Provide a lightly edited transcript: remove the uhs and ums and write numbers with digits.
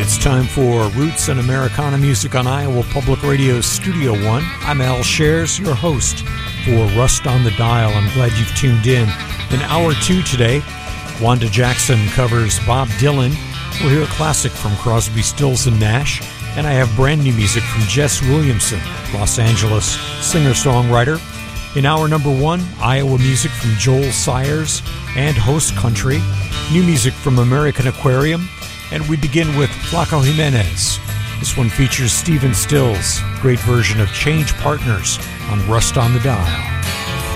It's time for Roots and Americana Music on Iowa Public Radio's Studio One. I'm Al Shares, your host for Rust on the Dial. I'm glad you've tuned in. In Hour 2 today, Wanda Jackson covers Bob Dylan. We'll hear a classic from Crosby, Stills and Nash. And I have brand new music from Jess Williamson, Los Angeles singer-songwriter. In hour number 1, Iowa music from Joel Sayers and Host Country. New music from American Aquarium. And we begin with Flaco Jimenez. This one features Stephen Stills, great version of Change Partners on Rust on the Dial.